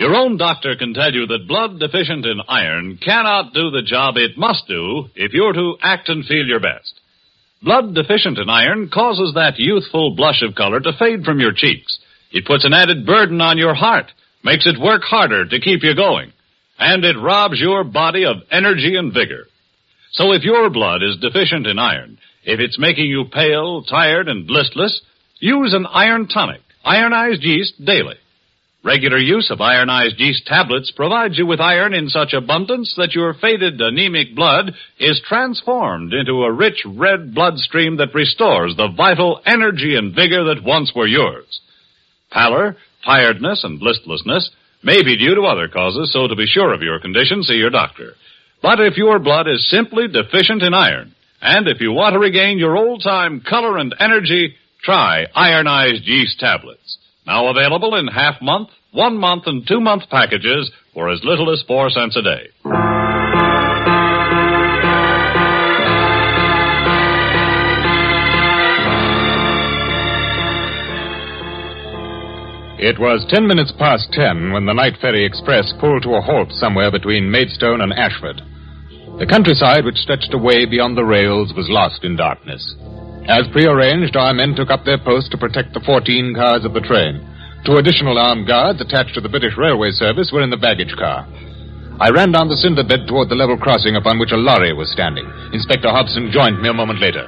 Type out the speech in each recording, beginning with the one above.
Your own doctor can tell you that blood deficient in iron cannot do the job it must do if you're to act and feel your best. Blood deficient in iron causes that youthful blush of color to fade from your cheeks. It puts an added burden on your heart, makes it work harder to keep you going, and it robs your body of energy and vigor. So if your blood is deficient in iron, if it's making you pale, tired, and listless, use an iron tonic, ironized yeast, daily. Regular use of ironized yeast tablets provides you with iron in such abundance that your faded anemic blood is transformed into a rich red blood stream that restores the vital energy and vigor that once were yours. Pallor, tiredness, and listlessness may be due to other causes, so to be sure of your condition, see your doctor. But if your blood is simply deficient in iron, and if you want to regain your old-time color and energy, try ironized yeast tablets. Now available in half-month, 1 month, and 2 month packages for as little as 4 cents a day. It was 10 minutes past 10 when the night ferry express pulled to a halt somewhere between Maidstone and Ashford. The countryside which stretched away beyond the rails was lost in darkness. As prearranged, our men took up their post to protect the 14 cars of the train. 2 additional armed guards attached to the British Railway Service were in the baggage car. I ran down the cinder bed toward the level crossing upon which a lorry was standing. Inspector Hobson joined me a moment later.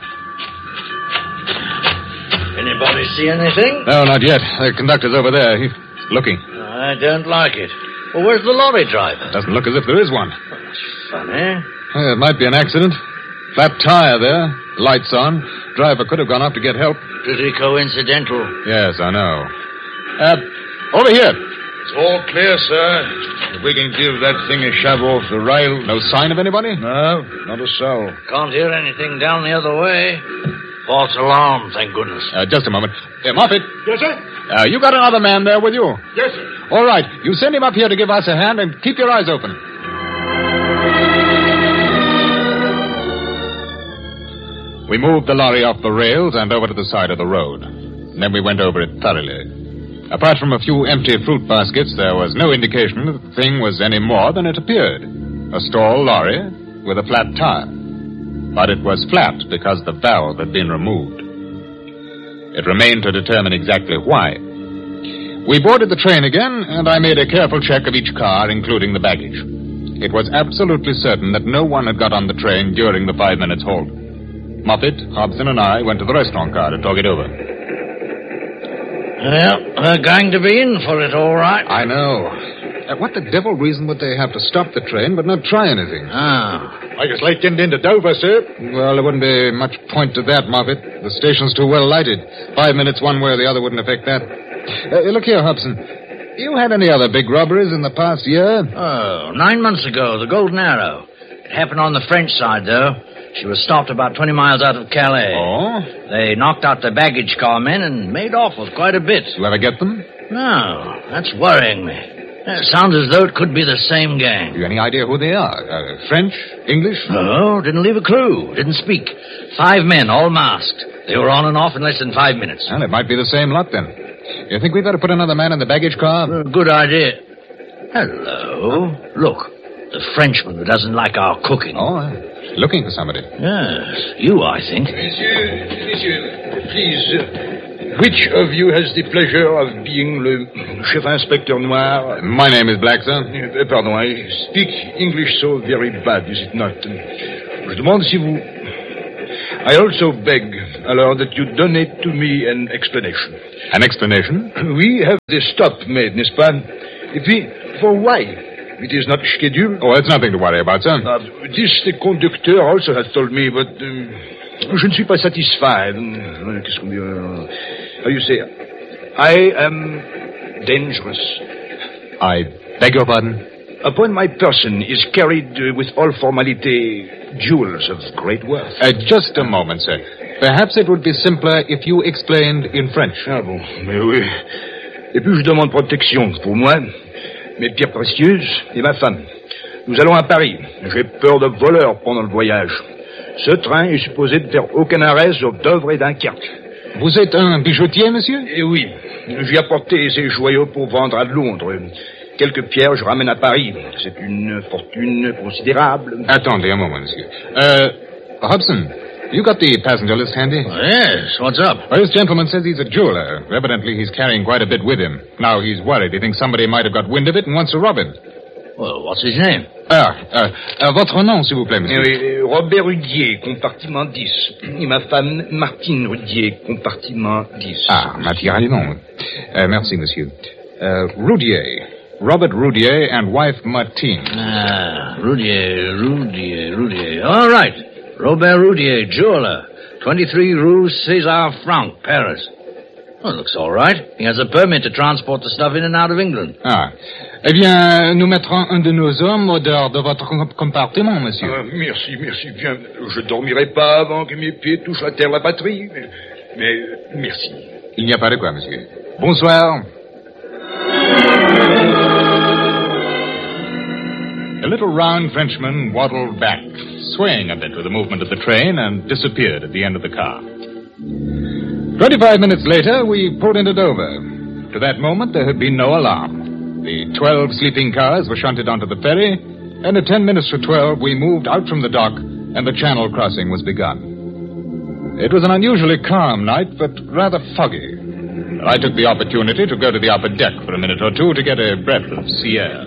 Anybody see anything? No, not yet. The conductor's over there. He's looking. I don't like it. Well, where's the lorry driver? Doesn't look as if there is one. Well, that's funny. It might be an accident. Flat tire there. Lights on. Driver could have gone up to get help. Pretty coincidental. Yes, I know. Over here. It's all clear, sir. If we can give that thing a shove off the rail. No sign of anybody? No, not a soul. Can't hear anything down the other way. False alarm, thank goodness. Just a moment. Moffat. Yes, sir? You got another man there with you? Yes, sir. All right. You send him up here to give us a hand and keep your eyes open. We moved the lorry off the rails and over to the side of the road. Then we went over it thoroughly. Apart from a few empty fruit baskets, there was no indication that the thing was any more than it appeared. A stall lorry with a flat tire. But it was flat because the valve had been removed. It remained to determine exactly why. We boarded the train again, and I made a careful check of each car, including the baggage. It was absolutely certain that no one had got on the train during the 5 minutes halt. Moffat, Hobson, and I went to the restaurant car to talk it over. Well, they're going to be in for it, all right. I know. What the devil reason would they have to stop the train but not try anything? I guess like getting into Dover, sir. Well, there wouldn't be much point to that, Moffat. The station's too well lighted. 5 minutes one way or the other wouldn't affect that. Look here, Hobson. You had any other big robberies in the past year? Oh, 9 months ago, the Golden Arrow. It happened on the French side, though. She was stopped about 20 miles out of Calais. Oh? They knocked out the baggage car men and made off with quite a bit. You ever get them? No, that's worrying me. It sounds as though it could be the same gang. You any idea who they are? French? English? No, didn't leave a clue. Didn't speak. 5 men, all masked. They were on and off in less than 5 minutes. Well, it might be the same lot, then. You think we'd better put another man in the baggage car? Good idea. Hello. Look, the Frenchman who doesn't like our cooking. Oh, looking for somebody. Yes, you, I think. Monsieur, please, which of you has the pleasure of being le chef inspecteur noir? My name is Black, sir. Pardon, I speak English so very bad, is it not? Je demande si vous... I also beg, alors, that you donate to me an explanation. An explanation? We have the stop made, n'est-ce pas? Et puis, for why? It is not scheduled. Oh, it's nothing to worry about, sir. This the conductor also has told me, but je ne suis pas satisfied. Qu'est-ce qu'on dit? How you say? I am dangerous. I beg your pardon? Upon my person is carried with all formality jewels of great worth. Just a moment, sir. Perhaps it would be simpler if you explained in French. Ah bon, mais oui. Et puis je demande protection pour moi, mes pierres précieuses et ma femme. Nous allons à Paris. J'ai peur de voleurs pendant le voyage. Ce train est supposé ne faire aucun arrêt sur Dover et Dunkerque. Vous êtes un bijoutier, monsieur? Eh oui. J'ai apporté ces joyaux pour vendre à Londres. quelques pierres, je ramène à Paris. C'est une fortune considérable. Attendez un moment, monsieur. Hudson, you got the passenger list handy? Oh, yes, what's up? Well, this gentleman says he's a jeweler. Evidently, he's carrying quite a bit with him. Now he's worried. He thinks somebody might have got wind of it and wants to rob him. Well, what's his name? Votre nom, s'il vous plaît, monsieur. Oui, Robert Rudier, compartiment 10. Et ma femme, Martine Rudier, compartiment 10. Ah, Mathieu. Merci, monsieur. Rudier. Robert Rudier and wife Martine. Rudier. All right. Robert Rudier, jeweler. 23 Rue César Franck, Paris. Well, looks all right. He has a permit to transport the stuff in and out of England. Ah. Eh bien, nous mettrons un de nos hommes au dehors de votre compartiment, monsieur. Merci, bien. Je dormirai pas avant que mes pieds touchent à terre la batterie. Mais merci. Il n'y a pas de quoi, monsieur. Bonsoir. The little round Frenchman waddled back, swaying a bit with the movement of the train, and disappeared at the end of the car. 25 minutes later, we pulled into Dover. To that moment, there had been no alarm. The 12 sleeping cars were shunted onto the ferry, and at 10 minutes to 12, we moved out from the dock, and the channel crossing was begun. It was an unusually calm night, but rather foggy. I took the opportunity to go to the upper deck for a minute or two to get a breath of sea air.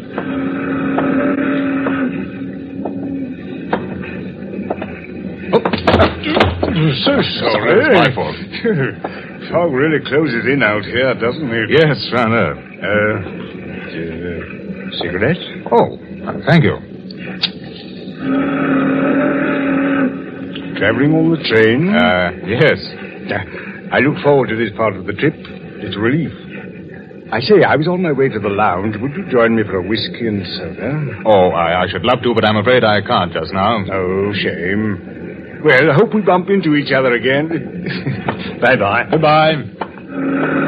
So sorry. It's my fault. Fog really closes in out here, doesn't it? Yes, rather. Cigarette? Oh, thank you. Traveling on the train? Yes. I look forward to this part of the trip. It's a relief. I say, I was on my way to the lounge. Would you join me for a whiskey and soda? Oh, I should love to, but I'm afraid I can't just now. Oh, shame. Well, I hope we bump into each other again. Bye-bye. Goodbye.